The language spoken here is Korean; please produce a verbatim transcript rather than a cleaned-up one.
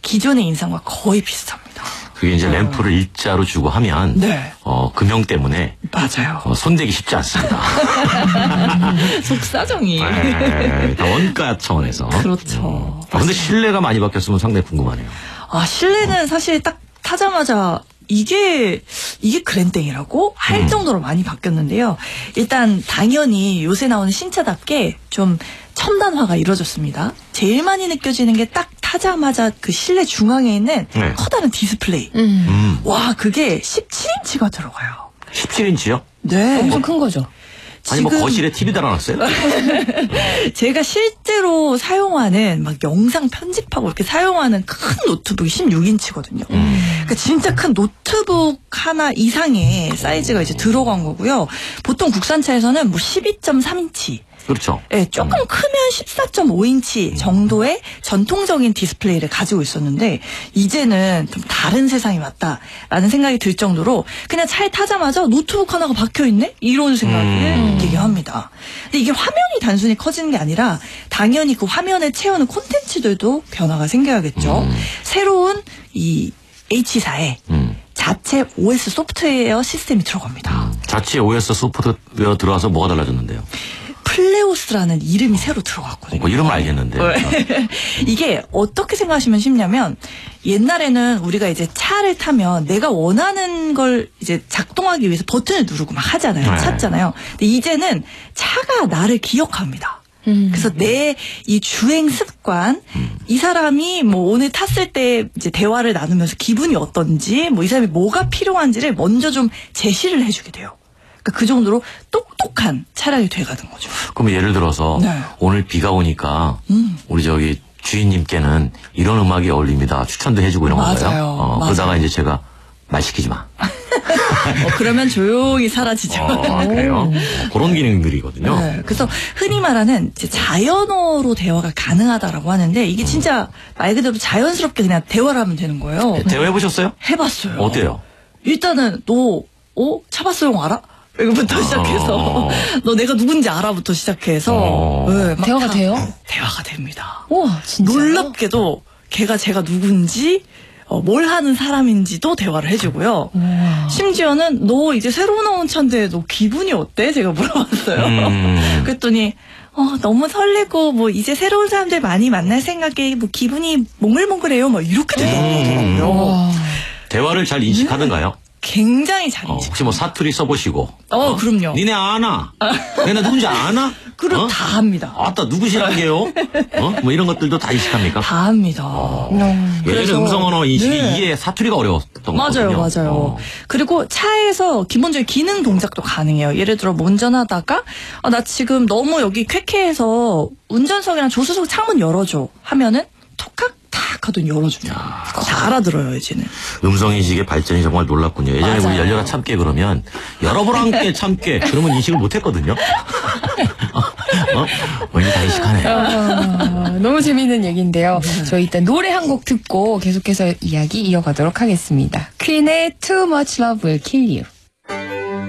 기존의 인상과 거의 비슷합니다. 그게 이제 램프를 일자로 주고 하면 네. 어, 금형 때문에 맞아요. 어, 손대기 쉽지 않습니다. 속사정이. 네, 다 원가 차원에서. 그렇죠. 아, 근데 실내가 많이 바뀌었으면 상당히 궁금하네요. 아, 실내는 사실 딱 타자마자 이게 이게 그랜땡이라고 할 음. 정도로 많이 바뀌었는데요. 일단 당연히 요새 나오는 신차답게 좀 첨단화가 이루어졌습니다. 제일 많이 느껴지는 게 딱 타자마자 그 실내 중앙에 있는 네. 커다란 디스플레이. 음. 음. 와, 그게 십칠 인치가 들어가요. 십칠 인치요? 네. 엄청 큰 거죠. 아니 뭐 지금 거실에 티비 달아놨어요? 제가 실제로 사용하는 막 영상 편집하고 이렇게 사용하는 큰 노트북이 십육 인치거든요. 음. 그러니까 진짜 큰 노트북 하나 이상의 사이즈가 이제 들어간 거고요. 보통 국산차에서는 뭐 십이 점 삼 인치. 그렇죠. 네, 조금 크면 십사 점 오 인치 정도의 전통적인 디스플레이를 가지고 있었는데 이제는 좀 다른 세상이 왔다라는 생각이 들 정도로 그냥 차에 타자마자 노트북 하나가 박혀있네? 이런 생각을 음. 느끼게 합니다. 근데 이게 화면이 단순히 커지는 게 아니라 당연히 그 화면에 채우는 콘텐츠들도 변화가 생겨야겠죠. 음. 새로운 이 H사에 음. 자체 오에스 소프트웨어 시스템이 들어갑니다. 자체 오에스 소프트웨어 들어와서 뭐가 달라졌는데요? 플레오스라는 이름이 새로 들어갔거든요. 뭐 이름을 알겠는데. 이게 어떻게 생각하시면 쉽냐면 옛날에는 우리가 이제 차를 타면 내가 원하는 걸 이제 작동하기 위해서 버튼을 누르고 막 하잖아요. 네. 찾잖아요. 근데 이제는 차가 나를 기억합니다. 음. 그래서 내 이 주행 습관, 음. 이 사람이 뭐 오늘 탔을 때 이제 대화를 나누면서 기분이 어떤지, 뭐 이 사람이 뭐가 필요한지를 먼저 좀 제시를 해주게 돼요. 그러니까 그 정도로 똑똑한 차량이 돼가는 거죠. 그럼 예를 들어서 네. 오늘 비가 오니까 음. 우리 저기 주인님께는 이런 음악이 어울립니다. 추천도 해주고 이런 맞아요. 건가요? 어, 맞아요. 그러다가 이제 제가 말 시키지 마. 어, 그러면 조용히 사라지죠. 어, 그래요? 어, 그런 기능들이거든요. 네, 그래서 흔히 말하는 이제 자연어로 대화가 가능하다라고 하는데 이게 진짜 말 그대로 자연스럽게 그냥 대화를 하면 되는 거예요. 대화해보셨어요? 해봤어요. 어때요? 일단은 너 어? 차바스용 알아? 이거부터 시작해서 어. 너 내가 누군지 알아부터 시작해서 어. 네, 막 대화가 다 돼요? 대화가 됩니다. 우와, 진짜. 놀랍게도 걔가 제가 누군지 어, 뭘 하는 사람인지도 대화를 해주고요. 우와. 심지어는 너 이제 새로 나온 차인데 너 기분이 어때? 제가 물어봤어요. 음. 그랬더니 어, 너무 설레고 뭐 이제 새로운 사람들 많이 만날 생각에 뭐 기분이 몽글몽글해요. 막 이렇게 대답하더라고요. 우와. 대화를 잘 인식하던가요? 굉장히 잘 어, 인식. 혹시 뭐 사투리 써보시고. 어, 그럼요. 니네 아나? 내가 누군지 아나? 그럼 어? 다 합니다. 아따 누구시란게요? 어? 뭐 이런 것들도 다 인식합니까? 다 합니다. 음. 예전에 그래서- 음성 언어 인식이 네. 이해 사투리가 어려웠던 맞아요, 거거든요. 맞아요. 어. 그리고 차에서 기본적인 기능 동작도 가능해요. 예를 들어 뭐 운전하다가 아, 나 지금 너무 여기 쾌쾌해서 운전석이랑 조수석 창문 열어줘 하면은 톡탁 탁 하더니 열어줍니다. 다 알아들어요 이제는. 음성 인식의 발전이 정말 놀랍군요. 예전에 맞아요. 우리 열려라 참깨 그러면 여러분함께 참깨 그러면 인식을 못했거든요. 어? 어? 원래 다 인식하네. 아, 너무 재미있는 얘기인데요. 저희 일단 노래 한 곡 듣고 계속해서 이야기 이어가도록 하겠습니다. 퀸의 Too Much Love Will Kill You.